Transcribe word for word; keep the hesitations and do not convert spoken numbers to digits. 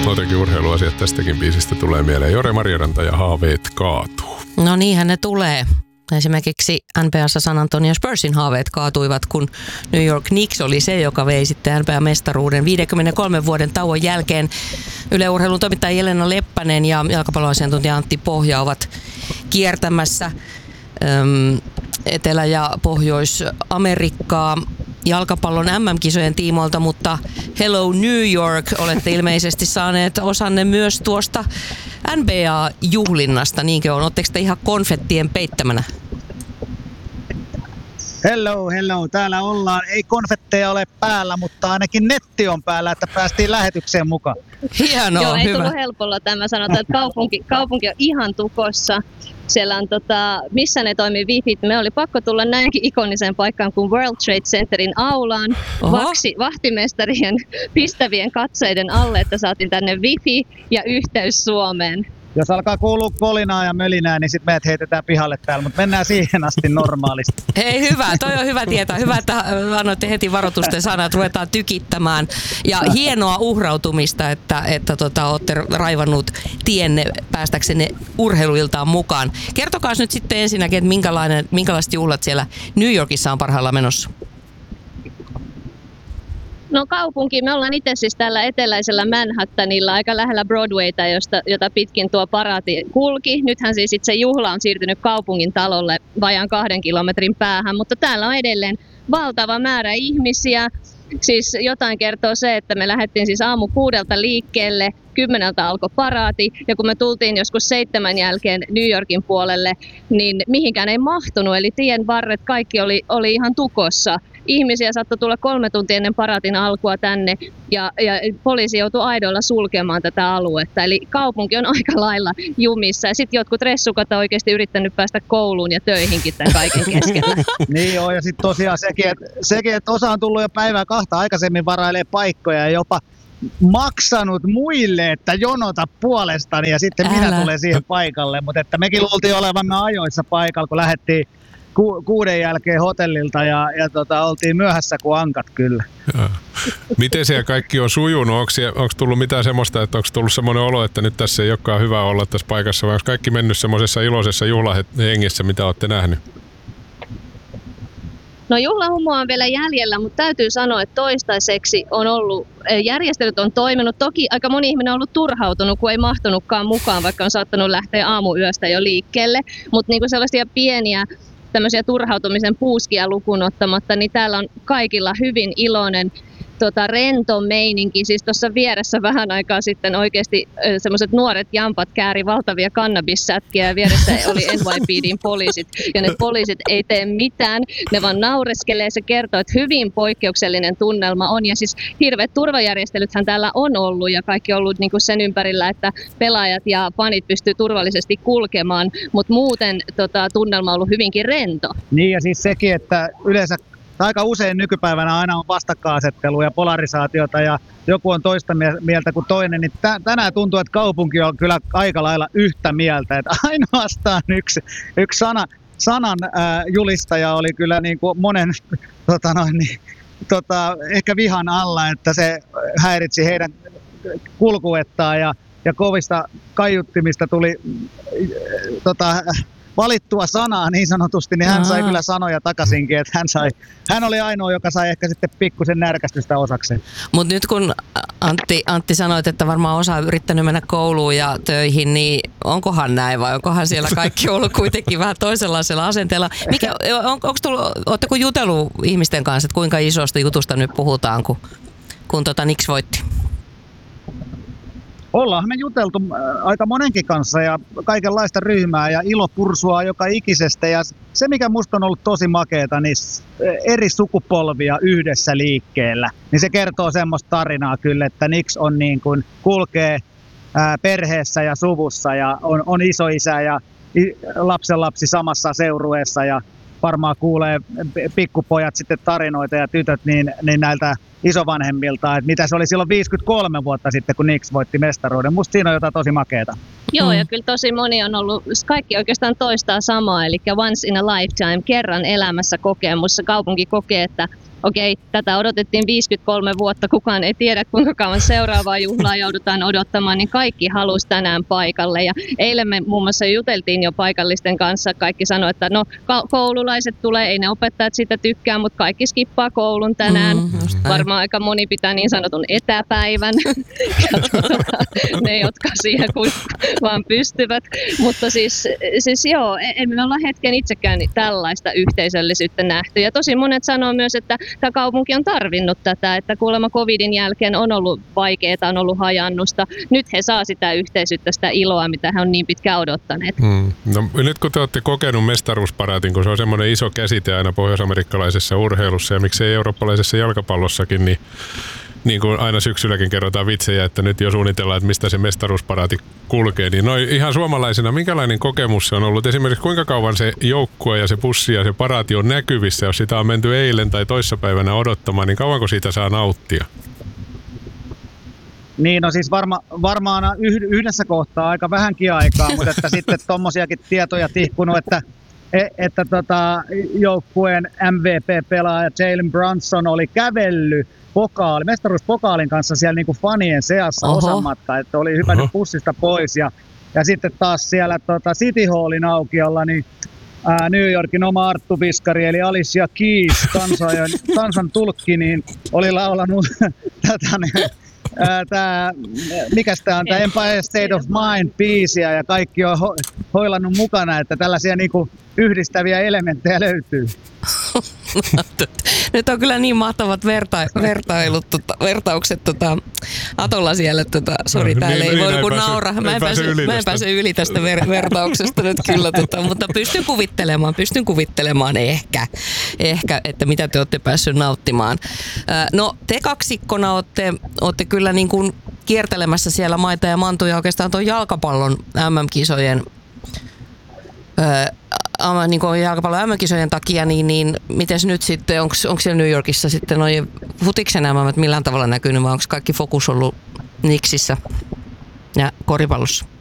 Muutenkin urheiluasiat tästäkin biisistä tulee mieleen. Jore Marjaranta ja haaveet kaatuu. No niinhän ne tulee. Esimerkiksi N B A:ssa San Antonio Spursin haaveet kaatuivat, kun New York Knicks oli se, joka vei sitten N B A-mestaruuden viidenkymmenenkolmen vuoden tauon jälkeen. Yle Urheilun toimittaja Jelena Leppänen ja jalkapalloasiantuntija Antti Pohja ovat kiertämässä äm, Etelä- ja Pohjois-Amerikkaa jalkapallon M M-kisojen tiimoilta, mutta Hello New York, olette ilmeisesti saaneet osanne myös tuosta N B A-juhlinnasta, niinkö on? Oletteko te ihan konfettien peittämänä? Hello, hello. Täällä ollaan. Ei konfetteja ole päällä, mutta ainakin netti on päällä, että päästiin lähetykseen mukaan. Hienoa, Joo, ei hyvä. tullut helpolla tämä. Sanotaan, että kaupunki, kaupunki on ihan tukossa. Siellä on, tota, missä ne toimii wifi. Me oli pakko tulla näinkin ikoniseen paikkaan kuin World Trade Centerin aulaan vaksi, vahtimestarien pistävien katseiden alle, että saatiin tänne wifi ja yhteys Suomeen. Jos alkaa kuulua kolinaa ja mölinää, niin sitten meidät heitetään pihalle täällä, mutta mennään siihen asti normaalisti. Hei, hyvä. Toi on hyvä tietää. Hyvä, että annoitte heti varoitusten sanat, ruvetaan tykittämään. Ja hienoa uhrautumista, että, että tota, olette raivannut tienne päästäksenne urheiluiltaan mukaan. Kertokaa nyt sitten ensinnäkin, että minkälainen, minkälaiset juhlat siellä New Yorkissa on parhaillaan menossa. No kaupunki, me ollaan itse siis täällä eteläisellä Manhattanilla, aika lähellä Broadwayta, josta, jota pitkin tuo paraati kulki. Nythän siis itse juhla on siirtynyt kaupungin talolle vajaan kahden kilometrin päähän, mutta täällä on edelleen valtava määrä ihmisiä. Siis jotain kertoo se, että me lähdettiin siis aamu kuudelta liikkeelle, kymmeneltä alkoi paraati, ja kun me tultiin joskus seitsemän jälkeen New Yorkin puolelle, niin mihinkään ei mahtunut, eli tien varret kaikki oli, oli ihan tukossa. Ihmisiä saattoi tulla kolme tuntia ennen paraatin alkua tänne, ja, ja poliisi joutui aidoilla sulkemaan tätä aluetta. Eli kaupunki on aika lailla jumissa, ja sitten jotkut ressukat on oikeasti yrittänyt päästä kouluun ja töihinkin tämän kaiken keskellä. Niin joo, ja sitten tosiaan sekin, että sekin, et osa on tullut jo päivää kahta aikaisemmin varailee paikkoja ja jopa maksanut muille, että jonota puolestani, ja sitten Älä. minä tulen siihen paikalle. Mutta että mekin luultiin olevamme ajoissa paikalla, kun lähdettiin ku, kuuden jälkeen hotellilta ja, ja tota, oltiin myöhässä kuin ankat kyllä. Ja. Miten siellä kaikki on sujunut? Onko, siellä, onko tullut mitään semmoista, että onko tullut semmoinen olo, että nyt tässä ei olekaan hyvä olla tässä paikassa, vai onko kaikki mennyt semmoisessa iloisessa juhlahengessä, mitä olette nähnyt? No juhlahumua on vielä jäljellä, mutta täytyy sanoa, että toistaiseksi on ollut, järjestelyt on toiminut. Toki aika moni ihminen on ollut turhautunut, kun ei mahtunutkaan mukaan, vaikka on saattanut lähteä aamuyöstä jo liikkeelle. Mutta niinku sellaisia pieniä tämmöisiä turhautumisen puuskia lukuun ottamatta, niin täällä on kaikilla hyvin iloinen Tota, rento meininki. Siis tuossa vieressä vähän aikaa sitten oikeasti semmoiset nuoret jampat kääri valtavia kannabissätkiä ja vieressä oli N Y P D:n poliisit. Ja ne poliisit ei tee mitään, ne vaan naureskelee. Se kertoo, että hyvin poikkeuksellinen tunnelma on. Ja siis hirveät turvajärjestelythän täällä on ollut ja kaikki on ollut niinku sen ympärillä, että pelaajat ja fanit pystyy turvallisesti kulkemaan. Mutta muuten tota, tunnelma on ollut hyvinkin rento. Niin ja siis sekin, että yleensä aika usein nykypäivänä aina on vastakkainasettelua ja polarisaatiota ja joku on toista mieltä kuin toinen, niin tänään tuntuu, että kaupunki on kyllä aika lailla yhtä mieltä, että ainoastaan yksi, yksi sana, sanan ää, julistaja oli kyllä niin kuin monen tota noin, niin, tota, ehkä vihan alla, että se häiritsi heidän kulkuettaan ja, ja kovista kaiuttimista tuli tota, valittua sanaa niin sanotusti, niin hän sai kyllä sanoja takaisinkin, että hän, sai, hän oli ainoa, joka sai ehkä sitten pikkusen närkästystä osakseen. Mutta nyt kun Antti, Antti sanoit, että varmaan osa on yrittänyt mennä kouluun ja töihin, niin onkohan näin vai onkohan siellä kaikki ollut kuitenkin vähän toisenlaisella asenteella? Mikä, on, onko tullut, ootteko jutellut ihmisten kanssa, että kuinka isosta jutusta nyt puhutaan, kun, kun tota Knicks voitti? Ollaan me juteltu aika monenkin kanssa ja kaikenlaista ryhmää ja ilo pursuaa joka ikisestä. Ja se, mikä musta on ollut tosi makeeta, niin eri sukupolvia yhdessä liikkeellä. Niin se kertoo semmoista tarinaa kyllä, että Knicks on niin kuin kulkee perheessä ja suvussa ja on, on isoisä ja lapsenlapsi samassa seurueessa ja varmaan kuulee pikkupojat sitten tarinoita ja tytöt niin, niin näiltä isovanhemmilta, että mitä se oli silloin viisikymmentäkolme vuotta sitten, kun Knicks voitti mestaruuden. Musta siinä on jotain tosi makeeta. Joo, ja kyllä tosi moni on ollut, kaikki oikeastaan toistaa samaa, eli once in a lifetime, kerran elämässä kokemus. Kaupunki kokee, että okei, tätä odotettiin viisikymmentäkolme vuotta, kukaan ei tiedä kuinka kauan seuraavaa juhlaa joudutaan odottamaan, niin kaikki halusi tänään paikalle. Ja eilen me muun muassa juteltiin jo paikallisten kanssa, kaikki sanoi, että no koululaiset tulee, ei ne opettajat sitä tykkää, mutta kaikki skippaa koulun tänään. Mm, varmaan aika moni pitää niin sanotun etäpäivän, ja tuota, ne jotka siihen vaan pystyvät. Mutta siis, siis joo, emme me olla hetken itsekään tällaista yhteisöllisyyttä nähty. Ja tosi monet sanoo myös, että tämä kaupunki on tarvinnut tätä, että kuulemma covidin jälkeen on ollut vaikeaa, on ollut hajannusta. Nyt he saa sitä yhteisyyttä, sitä iloa, mitä he on niin pitkään odottaneet. Hmm. No, nyt kun te olette kokenut mestaruusparaatin, kun se on semmoinen iso käsite aina pohjoisamerikkalaisessa urheilussa ja miksei eurooppalaisessa jalkapallossakin, niin niin kuin aina syksylläkin kerrotaan vitsejä, että nyt jo suunnitellaan, että mistä se mestaruusparaati kulkee, niin noin ihan suomalaisena, minkälainen kokemus se on ollut? Esimerkiksi kuinka kauan se joukkue ja se bussi ja se paraati on näkyvissä, jos sitä on menty eilen tai toissapäivänä odottamaan, niin kauanko siitä saa nauttia? Niin, no siis varma, varmaan yhdessä kohtaa aika vähänkin aikaa, mutta että sitten tommosiakin tietoja tihkunut, että että tota, joukkueen M V P-pelaaja Jalen Brunson oli kävellyt pokaali, mestaruuspokaalin kanssa siellä niinku fanien seassa osamatta, että oli hypännyt Oho. bussista pois. Ja, ja sitten taas siellä tota City Hallin aukiolla, niin ää, New Yorkin oma Arttu-viskari, eli Alicia Keys, kansan, kansan tulkki, niin oli laulanut tätä ne, Tää, mikäs tää on, tää Empire State of Mind-biisiä ja kaikki on ho- hoilannut mukana, että tällaisia niinku yhdistäviä elementtejä löytyy. Nyt on kyllä niin mahtavat verta- vertailut, tota, vertaukset tota, Atolla siellä. Tota, sori, no, täällä niin, ei niin, voi kun nauraa. Mä en pääse, pääse, mä en pääse yli tästä ver- vertauksesta nyt kyllä, tota, mutta pystyn kuvittelemaan, pystyn kuvittelemaan ehkä, ehkä, että mitä te olette päässyt nauttimaan. No te kaksikkona olette, olette kyllä niin kuin kiertelemässä siellä maita ja mantuja oikeastaan tuon jalkapallon M M-kisojen Öö, niin kuin jalkapallon M M-kisojen takia, niin, niin miten nyt sitten, onko siellä New Yorkissa sitten noin futiksen M M millään tavalla näkynyt, vai onko kaikki fokus ollut Knicksissä ja koripallossa?